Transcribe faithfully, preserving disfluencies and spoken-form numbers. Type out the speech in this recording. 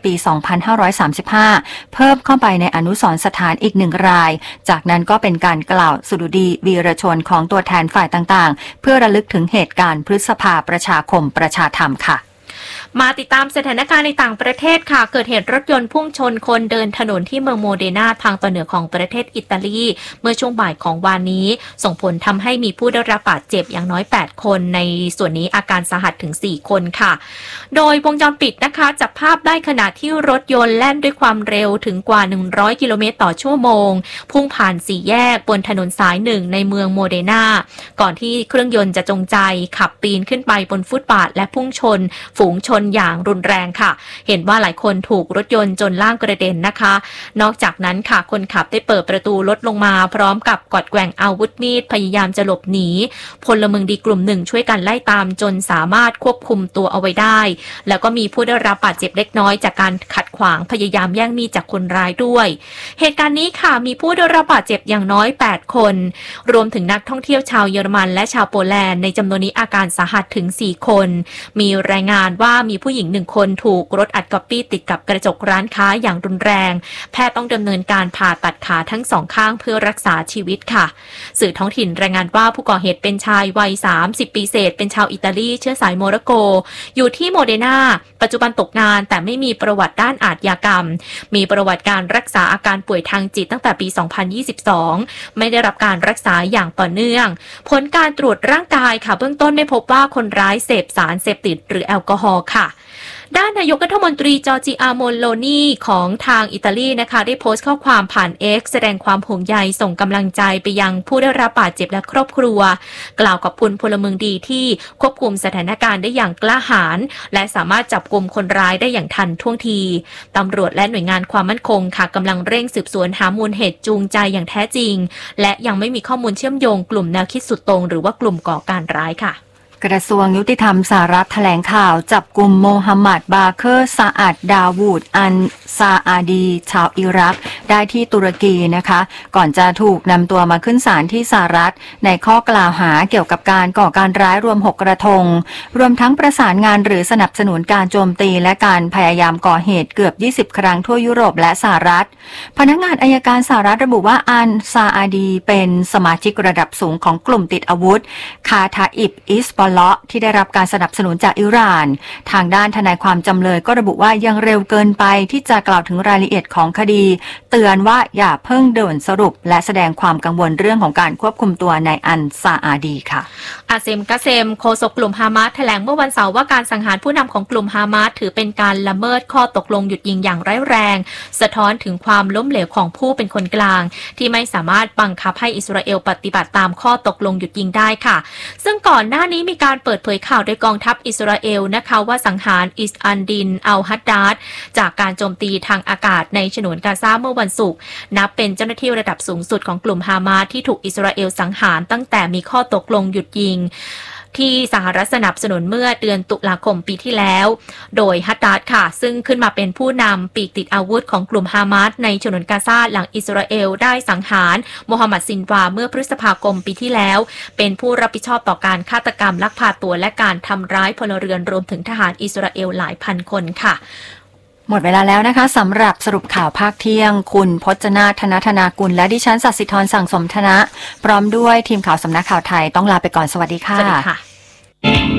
ปี สองพันห้าร้อยสามสิบห้า เพิ่มเข้าไปในอนุสรณ์สถานอีกหนึ่งรายจากนั้นก็เป็นการกล่าวสดุดีวีรชนของตัวแทนฝ่ายต่างๆเพื่อระลึกถึงเหตุการณ์พฤษภาประชาคมประชาธรรมค่ะมาติดตามสถานการณ์ในต่างประเทศค่ะเกิดเหตุรถยนต์พุ่งชนคนเดินถนนที่เมืองโมเดนาทางตอนเหนือของประเทศอิตาลีเมื่อช่วงบ่ายของวันนี้ส่งผลทำให้มีผู้ได้รับบาดเจ็บอย่างน้อยแปดคนในส่วนนี้อาการสาหัสถึงสี่คนค่ะโดยวงจรปิดนะคะจับภาพได้ขณะที่รถยนต์แล่นด้วยความเร็วถึงกว่าหนึ่งร้อยกิโลเมตรต่อชั่วโมงพุ่งผ่านสี่แยกบนถนนสายหนึ่งในเมืองโมเดนาก่อนที่เครื่องยนต์จะจงใจขับปีนขึ้นไปบนฟุตบาทและพุ่งชนฝูงชนอย่างรุนแรงค่ะเห็นว่าหลายคนถูกรถยนต์จนล่างกระเด็นนะคะนอกจากนั้นค่ะคนขับได้เปิดประตูรถลงมาพร้อมกับกอดแกว่งอาวุธมีดพยายามจะหลบหนีพลเมืองดีกลุ่มหนึ่งช่วยกันไล่ตามจนสามารถควบคุมตัวเอาไว้ได้แล้วก็มีผู้ได้รับบาดเจ็บเล็กน้อยจากการขัดขวางพยายามแย่งมีดจากคนร้ายด้วยเหตุการณ์นี้ค่ะมีผู้ได้รับบาดเจ็บอย่างน้อยแปดคนรวมถึงนักท่องเที่ยวชาวเยอรมันและชาวโปแลนด์ในจำนวนนี้อาการสาหัสถึงสี่คนมีรายงานว่ามีผู้หญิงหนึ่งคนถูกรถอัดก๊อปปี้ติดกับกระจกร้านค้าอย่างรุนแรงแพทย์ต้องดำเนินการผ่าตัดขาทั้งสองข้างเพื่อรักษาชีวิตค่ะสื่อท้องถิ่นรายงานว่าผู้ก่อเหตุเป็นชายวัยสามสิบปีเศษเป็นชาวอิตาลีเชื้อสายโมร็อกโกอยู่ที่โมเดนาปัจจุบันตกงานแต่ไม่มีประวัติด้านอาชญากรรมมีประวัติการรักษาอาการป่วยทางจิตตั้งแต่ปี สองพันยี่สิบสอง ไม่ได้รับการรักษาอย่างต่อเนื่องผลการตรวจร่างกายค่ะเบื้องต้นไม่พบว่าคนร้ายเสพสารเสพติดหรือแอลกอฮอล์ค่ะด้านนายกรัฐมนตรีจอร์จิอาโมโลนีของทางอิตาลีนะคะได้โพสต์ข้อความผ่าน X แสดงความห่วงใยส่งกำลังใจไปยังผู้ได้รับบาดเจ็บและครอบครัวกล่าวขอบคุณพลเมืองดีที่ควบคุมสถานการณ์ได้อย่างกล้าหาญและสามารถจับกุมคนร้ายได้อย่างทันท่วงทีตำรวจและหน่วยงานความมั่นคงค่ะกำลังเร่งสืบสวนหามูลเหตุจูงใจอย่างแท้จริงและยังไม่มีข้อมูลเชื่อมโยงกลุ่มแนวคิดสุดตรงหรือว่ากลุ่มก่อการร้ายค่ะกระทรวงยุติธรรมสหรัฐแถลงข่าวจับกุมโมฮัมหมัดบาเคอร์ซาอัดดาวูดอันซาอาดีชาวอิรักได้ที่ตุรกีนะคะก่อนจะถูกนำตัวมาขึ้นศาลที่สหรัฐในข้อกล่าวหาเกี่ยวกับการก่อการร้ายรวมหกกระทงรวมทั้งประสานงานหรือสนับสนุนการโจมตีและการพยายามก่อเหตุเกือบยี่สิบครั้งทั่วยุโรปและสหรัฐพนักงานอัยการสหรัฐระบุว่าอันซาอาดีเป็นสมาชิกระดับสูงของกลุ่มติดอาวุธคาทาอิบอิสบอลที่ได้รับการสนับสนุนจากอิหร่านทางด้านทนายความจำเลยก็ระบุว่ายังเร็วเกินไปที่จะกล่าวถึงรายละเอียดของคดีเตือนว่าอย่าเพิ่งด่วนสรุปและแสดงความกังวลเรื่องของการควบคุมตัวในอันซาอาดีค่ะอาเซมกาเซมโฆษกกลุ่มฮามาสแถลงเมื่อวันเสาร์ว่าการสังหารผู้นำของกลุ่มฮามาสถือเป็นการละเมิดข้อตกลงหยุดยิงอย่างร้ายแรงสะท้อนถึงความล้มเหลวของผู้เป็นคนกลางที่ไม่สามารถบังคับให้อิสราเอลปฏิบัติตามข้อตกลงหยุดยิงได้ค่ะซึ่งก่อนหน้านี้มีการเปิดเผยข่าวโดยกองทัพอิสราเอลนะคะว่าสังหารอิสอันดินอัลฮัดดาดจากการโจมตีทางอากาศในฉนวนกาซาเมื่อวันศุกร์นับเป็นเจ้าหน้าที่ระดับสูงสุดของกลุ่มฮามาสที่ถูกอิสราเอลสังหารตั้งแต่มีข้อตกลงหยุดยิงที่สหรัฐสนับสนุนเมื่อเดือนตุลาคมปีที่แล้วโดยฮัดดาดค่ะซึ่งขึ้นมาเป็นผู้นำปีกติดอาวุธของกลุ่มฮามาสในฉนวนกาซาหลังอิสราเอลได้สังหารโมฮัมหมัดซินวาเมื่อพฤษภาคมปีที่แล้วเป็นผู้รับผิดชอบต่อการฆาตกรรมลักพาตัวและการทำร้ายพลเรือนรวมถึงทหารอิสราเอลหลายพันคนค่ะหมดเวลาแล้วนะคะสำหรับสรุปข่าวภาคเที่ยงคุณพจนาธนธนากุลและดิฉันสัสิธรสั่งสมธนะพร้อมด้วยทีมข่าวสำนักข่าวไทยต้องลาไปก่อนสวัสดีค่ะสวัสดีค่ะ